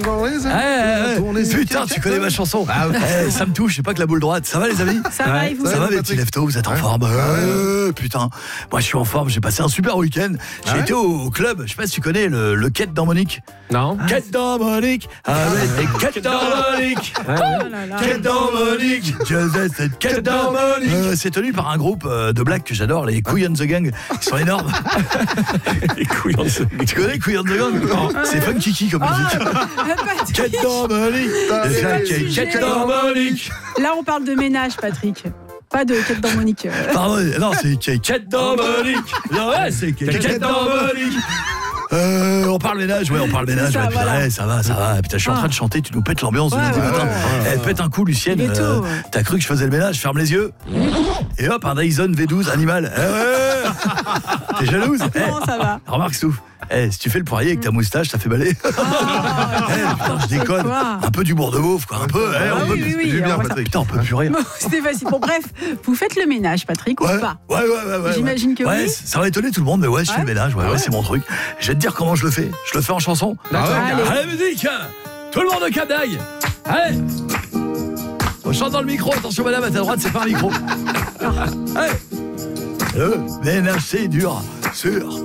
Putain, tu connais ma chanson. Ça me touche, j'ai pas que la boule droite. Ça va les amis? Ça va, et vous? Ça va les petits leftos, vous êtes en forme? Putain, moi je suis en forme, j'ai passé un super week-end. J'ai été au club, je sais pas si tu connais le Quête d'Harmonique. Non. Quête d'Harmonique, Quête d'Harmonique, Quête d'Harmonique, cette Quête d'Harmonique. C'est tenu par un groupe de blagues que j'adore, les Couilles on the Gang, qui sont énormes. Les couilles en dessous. Tu connais les Couilles on the Gang? C'est fun kiki comme musique. Quête d'Harmonique, Quête d'Harmonique. Là, on parle de ménage, Patrick. Pas de quête d'harmonique. Pardon, non, c'est Quête d'Harmonique. Non, ouais, c'est Quête d'Harmonique. On parle ménage, on parle ménage. Ça, putain, voilà. ça va. Putain, je suis en train de chanter, tu nous pètes l'ambiance du lundi matin. Pète un coup, Lucienne. Il est tôt. T'as cru que je faisais le ménage? Ferme les yeux. Et hop, un Dyson V12 animal. T'es jalouse? Non, ça va. Remarque, Souf. Si tu fais le poirier avec ta moustache, ça fait balai. Putain, je déconne. Quoi? Un peu d'humour de beauf, quoi. Un peu. On peut oui, plus bien, on va Patrick. Putain, on peut plus rire. Bon, c'était facile. Bon, bref, vous faites le ménage, Patrick, ou pas? Ouais. J'imagine que oui. Ça va étonner tout le monde, mais je fais le ménage. C'est mon truc. Je vais te dire comment je le fais. Je le fais en chanson. Allez, musique. Tout le monde au Cap d'Agde. Allez. On chante dans le micro. Attention, madame, à ta droite, c'est pas un micro. Allez. Le ménage, c'est dur. Sur